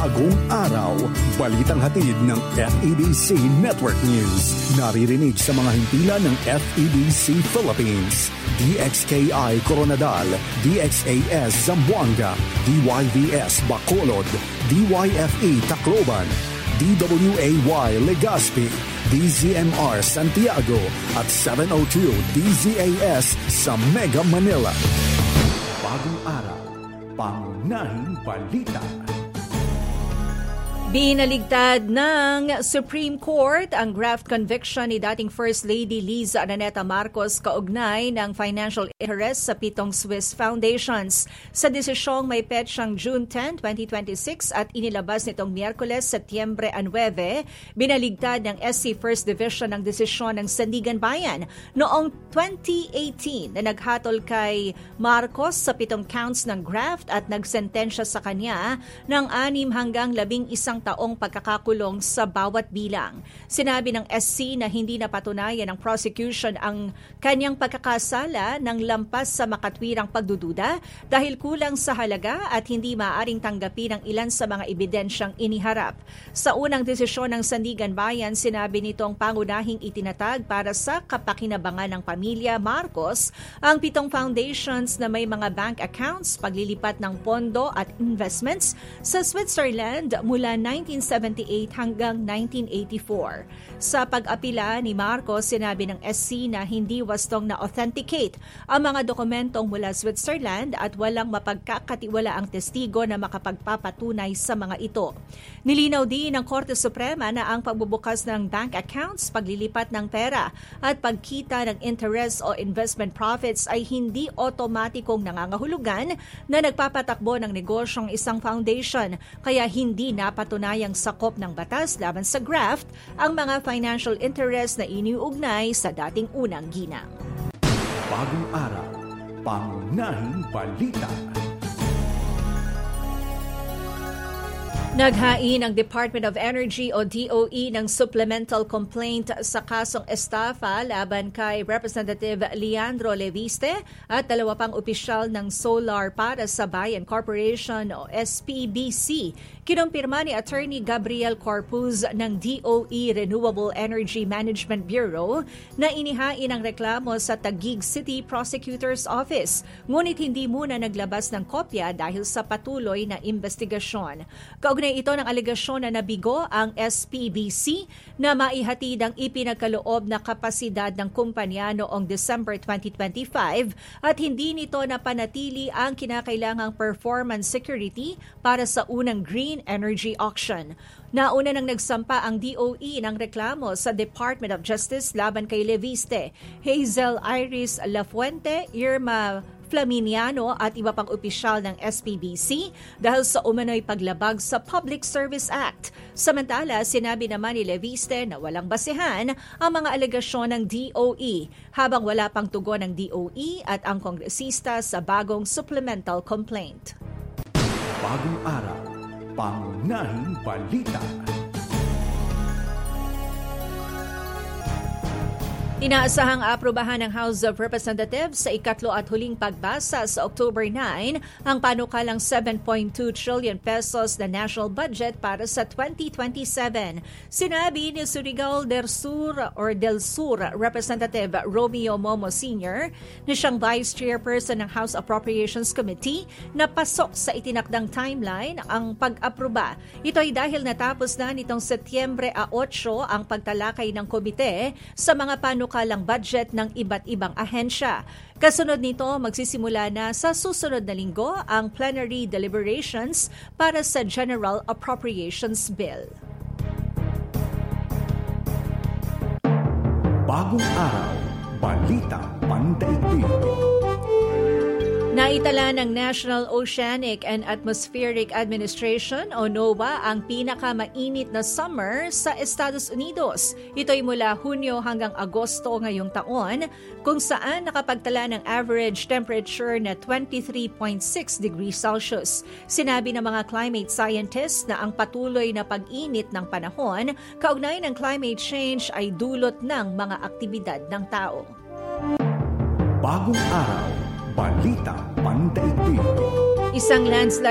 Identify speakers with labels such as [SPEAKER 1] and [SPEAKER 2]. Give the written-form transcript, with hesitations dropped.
[SPEAKER 1] Bagong araw, balitang hatid ng FEBC Network News. Naririnig sa mga himpilan ng FEBC Philippines, DXKI Coronadal, DXAS Zamboanga, DYVS Bacolod, DYFE Tacloban, DWAY Legazpi, DZMR Santiago at 702 DZAS sa Mega Manila. Bagong araw, pangunahing balita.
[SPEAKER 2] Binaligtad ng Supreme Court ang graft conviction ni dating First Lady Liza Ananeta Marcos kaugnay ng financial interest sa 7 Swiss foundations. Sa desisyong may petsang June 10, 2026 at inilabas nitong Miyerkules, Setyembre 9, binaligtad ng SC First Division ang desisyon ng Sandigan Bayan noong 2018 na naghatol kay Marcos sa 7 counts ng graft at nagsentensya sa kanya ng 6 hanggang 11 taong pagkakakulong sa bawat bilang. Sinabi ng SC na hindi napatunayan ng prosecution ang kanyang pagkakasala ng lampas sa makatwirang pagdududa dahil kulang sa halaga at hindi maaaring tanggapin ang ilan sa mga ebidensyang iniharap. Sa unang desisyon ng Sandigan Bayan, sinabi nitong pangunahing itinatag para sa kapakinabangan ng pamilya Marcos ang 7 foundations na may mga bank accounts, paglilipat ng pondo at investments sa Switzerland mula 1978 hanggang 1984. Sa pag-apila ni Marcos, sinabi ng SC na hindi wastong na-authenticate ang mga dokumentong mula Switzerland at walang mapagkakatiwala ang testigo na makapagpapatunay sa mga ito. Nilinaw din ng Korte Suprema na ang pagbubukas ng bank accounts, paglilipat ng pera at pagkita ng interest o investment profits ay hindi otomatikong nangangahulugan na nagpapatakbo ng negosyong isang foundation, kaya hindi napatunayang sakop ng batas laban sa graft ang mga financial interest na iniuugnay sa dating unang ginang.
[SPEAKER 1] Bagong araw, pangunahing balita.
[SPEAKER 2] Naghain ang Department of Energy o DOE ng supplemental complaint sa kasong estafa laban kay Representative Leandro Leviste at 2 pang opisyal ng Solar para sa Bayan Corporation o SPBC. Kinumpirma ni Attorney Gabriel Corpuz ng DOE Renewable Energy Management Bureau na inihain ang reklamo sa Taguig City Prosecutor's Office, ngunit hindi muna naglabas ng kopya dahil sa patuloy na investigasyon. Kaugnay ito ng alegasyon na nabigo ang SPBC na maihatid ang ipinagkaloob na kapasidad ng kumpanya noong December 2025 at hindi nito napanatili ang kinakailangang performance security para sa unang green energy auction. Nauna nang nagsampa ang DOE ng reklamo sa Department of Justice laban kay Leviste, Hazel Iris Lafuente, Irma Flaminiano at iba pang opisyal ng SPBC dahil sa umano'y paglabag sa Public Service Act. Samantala, sinabi naman ni Leviste na walang basehan ang mga alegasyon ng DOE habang wala pang tugon ng DOE at ang kongresista sa bagong supplemental complaint.
[SPEAKER 1] Bagong araw, pangunahing balita.
[SPEAKER 2] Inaasahang aprubahan ng House of Representatives sa ikatlo at huling pagbasa sa October 9 ang panukalang 7.2 trillion pesos na national budget para sa 2027. Sinabi ni Surigao del Sur Representative Romeo Momo Sr. na siyang Vice Chairperson ng House Appropriations Committee na pasok sa itinakdang timeline ang pag-aproba. Ito ay dahil natapos na nitong Setyembre 8 ang pagtalakay ng komite sa mga panukalang budget ng iba't ibang ahensya. Kasunod nito, magsisimula na sa susunod na linggo ang plenary deliberations para sa General Appropriations Bill.
[SPEAKER 1] Bagong araw, balita pandaigdig.
[SPEAKER 2] Naitala ng National Oceanic and Atmospheric Administration o NOAA ang pinakamainit na summer sa Estados Unidos. Ito'y mula Hunyo hanggang Agosto ngayong taon, kung saan nakapagtala ng average temperature na 23.6 degrees Celsius. Sinabi ng mga climate scientists na ang patuloy na pag-init ng panahon kaugnay ng climate change ay dulot ng mga aktibidad ng tao.
[SPEAKER 1] Bagong araw, balita pandaigdig.
[SPEAKER 2] Isang landslide